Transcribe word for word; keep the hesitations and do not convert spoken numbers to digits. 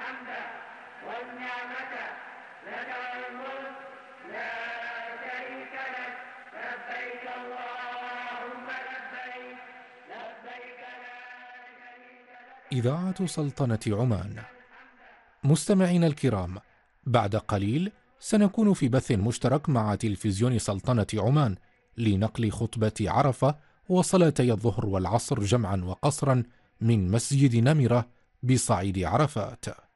الحمد والنعمة لك والملك لا شريك لك لبيك اللهم لبيك لبيك لا شريك لك. إذاعة سلطنة عمان. مستمعينا الكرام، بعد قليل سنكون في بث مشترك مع تلفزيون سلطنة عمان لنقل خطبة عرفة وصلاتي الظهر والعصر جمعا وقصرا من مسجد نمرة بصعيد عرفات.